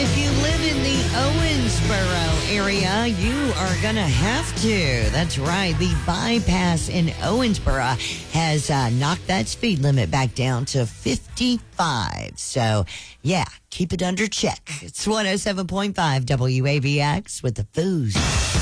if you live in the Owensboro area, you are going to have to. That's right. The bypass in Owensboro has knocked that speed limit back down to 55. So, yeah, keep it under check. It's 107.5 WAVX with the Foos.